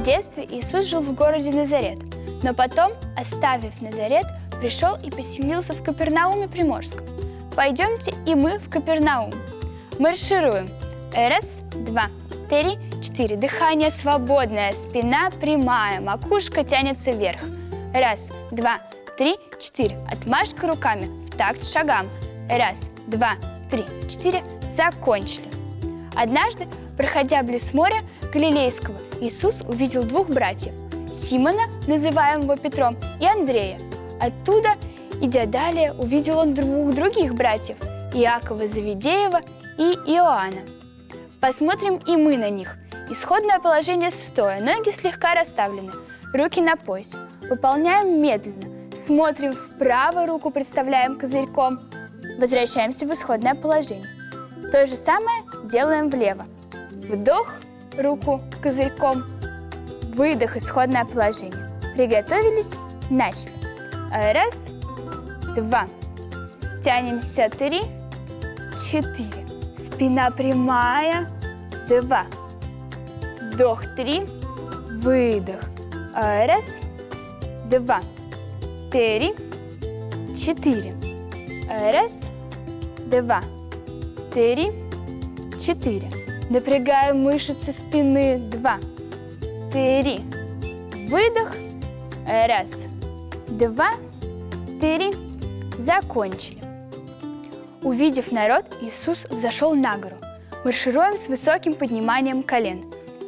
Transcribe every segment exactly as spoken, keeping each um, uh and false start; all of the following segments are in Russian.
детстве Иисус жил в городе Назарет, но потом, оставив Назарет, пришел и поселился в Капернауме Приморском. Пойдемте и мы в Капернаум. Маршируем. Раз, два, три, четыре. Дыхание свободное, спина прямая, макушка тянется вверх. Раз, два, три, четыре. Отмашка руками в такт шагам. Раз, два, три, четыре. Закончили. Однажды, проходя близ моря Галилейского, Иисус увидел двух братьев – Симона, называемого Петром, и Андрея. Оттуда, идя далее, увидел он двух других братьев – Иакова Завидеева и Иоанна. Посмотрим и мы на них. Исходное положение стоя, ноги слегка расставлены, руки на поясе. Выполняем медленно. Смотрим вправо, руку представляем козырьком. Возвращаемся в исходное положение. То же самое делаем влево. Вдох, руку козырьком. Выдох, исходное положение. Приготовились, начали. Раз, два. Тянемся, три, четыре. Спина прямая, два. Вдох, три, выдох. Раз, два, три, четыре. Раз, два, три, четыре. Напрягаем мышцы спины. Два, три. Выдох. Раз, два, три. Закончили. Увидев народ, Иисус взошел на гору. Маршируем с высоким подниманием колен.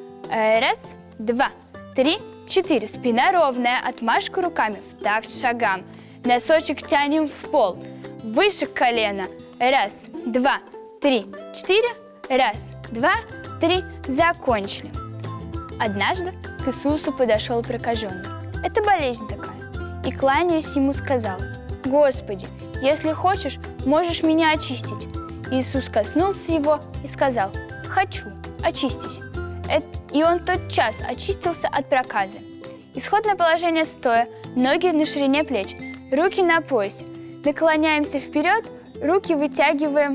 Раз, два, три, четыре. Спина ровная, отмашка руками в такт шагам. Носочек тянем в пол. Выше колена. Раз, два, три, четыре. Раз, два, три. Закончили. Однажды к Иисусу подошел прокаженный. Это болезнь такая. И, кланяясь ему, сказал: «Господи, если хочешь, можешь меня очистить». Иисус коснулся его и сказал: «Хочу, очистись». И он тотчас очистился от проказы. Исходное положение стоя, ноги на ширине плеч, руки на поясе. Наклоняемся вперед, руки вытягиваем.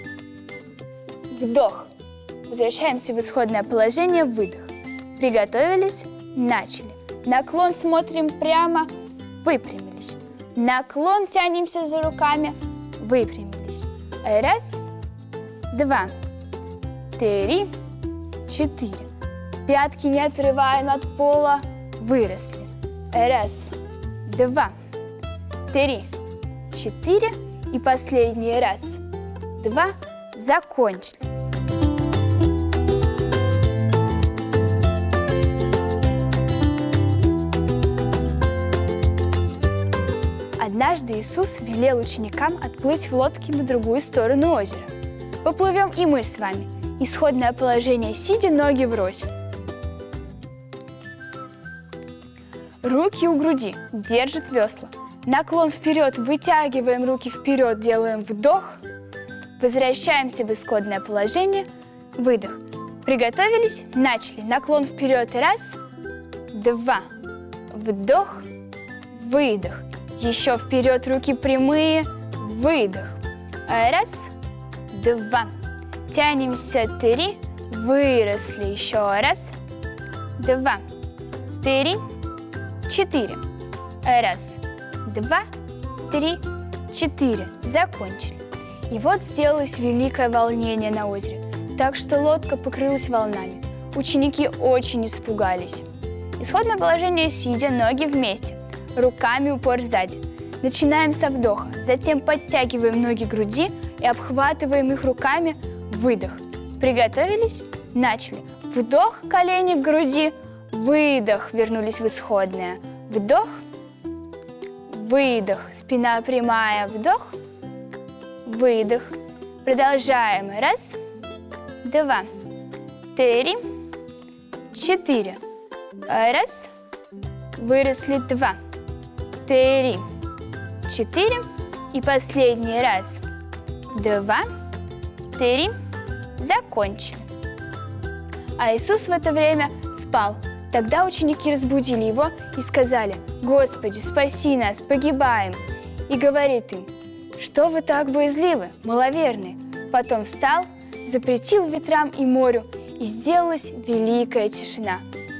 Вдох. Возвращаемся в исходное положение, выдох. Приготовились, начали. Наклон смотрим прямо, выпрямились. Наклон тянемся за руками, выпрямились. Раз, два, три, четыре. Пятки не отрываем от пола, выросли. Раз, два, три, четыре. И последний раз, два, закончили. Однажды Иисус велел ученикам отплыть в лодке на другую сторону озера. Поплывем и мы с вами. Исходное положение сидя, ноги врозь. Руки у груди, держит весла. Наклон вперед, вытягиваем руки вперед, делаем вдох. Возвращаемся в исходное положение, выдох. Приготовились, начали. Наклон вперед, раз, два, вдох, выдох. Еще вперед, руки прямые, выдох. Раз, два. Тянемся, три, выросли. Еще раз, два, три, четыре. Раз, два, три, четыре. Закончили. И вот сделалось великое волнение на озере, так что лодка покрылась волнами. Ученики очень испугались. Исходное положение сидя, ноги вместе. Руками упор сзади. Начинаем со вдоха, затем подтягиваем ноги к груди и обхватываем их руками. Выдох. Приготовились? Начали. Вдох, колени к груди. Выдох. Вернулись в исходное. Вдох. Выдох. Спина прямая. Вдох. Выдох. Продолжаем. Раз, два, три, четыре. Раз. Выросли. Два. Три, четыре. И последний раз. Два, три. Закончили. А Иисус в это время спал. Тогда ученики разбудили его и сказали: «Господи, спаси нас, погибаем!» И говорит им: «Что вы так боязливы, маловерные?» Потом встал, запретил ветрам и морю, и сделалась великая тишина.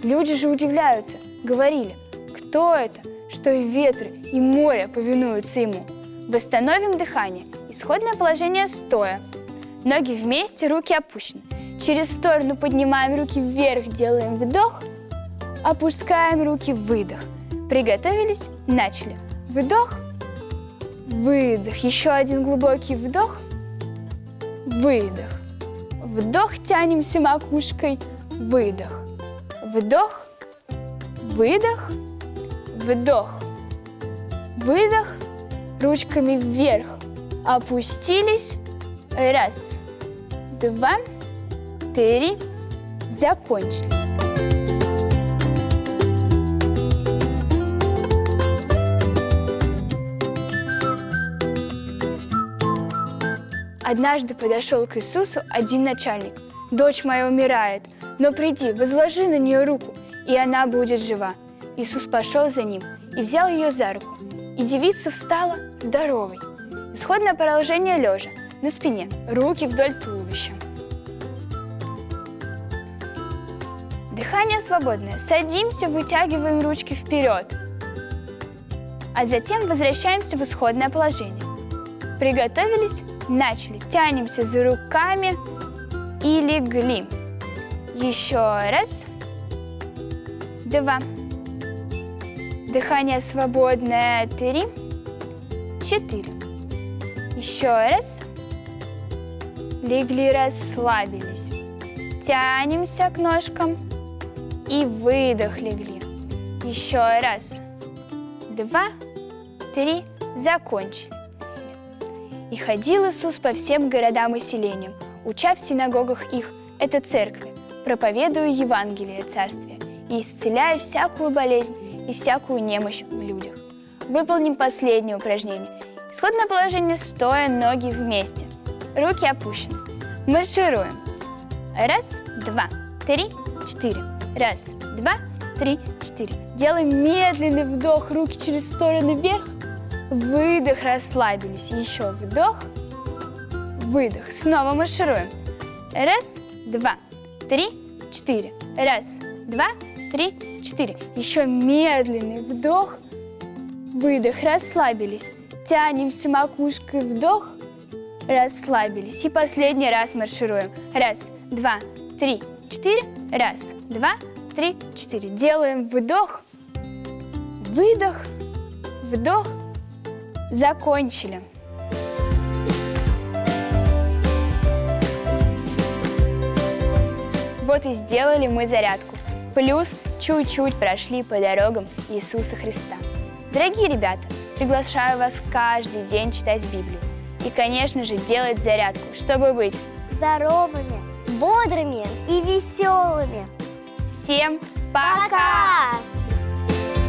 Люди же удивляются, говорили, кто это, что и ветры, и море повинуются ему. Восстановим дыхание. Исходное положение стоя. Ноги вместе, руки опущены. Через сторону поднимаем руки вверх, делаем вдох. Опускаем руки, выдох. Приготовились, начали. Вдох, выдох. Еще один глубокий вдох, выдох. Вдох, тянемся макушкой, выдох. Вдох, выдох, вдох. Выдох, ручками вверх. Опустились. Раз, два, три. Закончили. Однажды подошел к Иисусу один начальник. «Дочь моя умирает, но приди, возложи на нее руку, и она будет жива». Иисус пошел за ним и взял ее за руку. И девица встала здоровой. Исходное положение лежа, на спине, руки вдоль туловища. Дыхание свободное. Садимся, вытягиваем ручки вперед. А затем возвращаемся в исходное положение. Приготовились? Начали. Тянемся за руками и легли. Еще раз. Два. Дыхание свободное. Три. Четыре. Еще раз. Легли, расслабились. Тянемся к ножкам. И выдох, легли. Еще раз. Два. Три. Закончили. И ходил Иисус по всем городам и селениям, уча в синагогах их, это церкви, проповедуя Евангелие Царствия и исцеляя всякую болезнь и всякую немощь в людях. Выполним последнее упражнение. Исходное положение стоя, ноги вместе, руки опущены. Маршируем. Раз, два, три, четыре. Раз, два, три, четыре. Делаем медленный вдох, руки через стороны вверх. Выдох, расслабились. Еще вдох, выдох. Снова маршируем. Раз, два, три, четыре. Раз, два, три, четыре. Еще медленный вдох, выдох, расслабились. Тянемся макушкой, вдох, расслабились. И последний раз маршируем. Раз, два, три, четыре. Раз, два, три, четыре. Делаем вдох, выдох, вдох. Закончили. Вот и сделали мы зарядку. Плюс чуть-чуть прошли по дорогам Иисуса Христа. Дорогие ребята, приглашаю вас каждый день читать Библию. И, конечно же, делать зарядку, чтобы быть здоровыми, бодрыми и веселыми. Всем пока! Пока!